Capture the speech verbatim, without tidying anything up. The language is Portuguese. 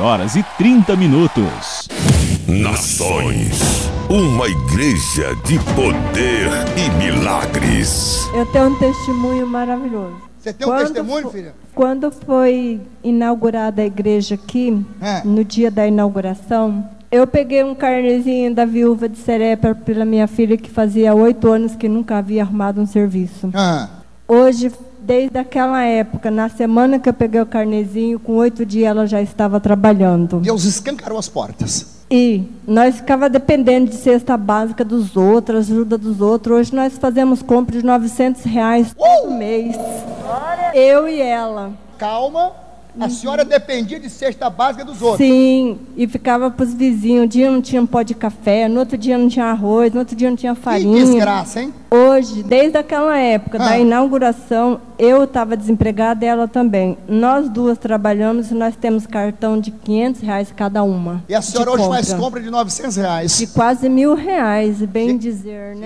horas e trinta minutos. Nações, uma igreja de poder e milagres. Eu tenho um testemunho maravilhoso. Você tem um Quando testemunho, fo- filha? Quando foi inaugurada a igreja aqui, É. no dia da inauguração, eu peguei um carnezinho da viúva de Serepta pela minha filha, que fazia oito anos que nunca havia arrumado um serviço. Ah. Hoje, desde aquela época, na semana que eu peguei o carnezinho, com oito dias ela já estava trabalhando. Deus escancarou as portas. E nós ficava dependendo de cesta básica dos outros, ajuda dos outros. Hoje nós fazemos compra de novecentos reais todo mês. Eu e ela. Calma, a senhora dependia de cesta básica dos outros. Sim, e ficava para os vizinhos. Um dia não tinha um pó de café, no outro dia não tinha arroz, no outro dia não tinha Que farinha. desgraça, hein? Hoje, desde aquela época Ah. da inauguração, eu estava desempregada e ela também. Nós duas trabalhamos e nós temos cartão de quinhentos reais cada uma. E a senhora de hoje faz compra. compra de novecentos reais. De quase mil reais, bem dizer, né?